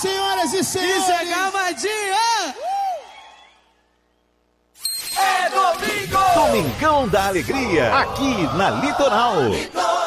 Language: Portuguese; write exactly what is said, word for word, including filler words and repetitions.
senhoras e senhores. Isso é Gamadinha! É domingo! Domingão da Alegria, aqui na Litoral. Litoral.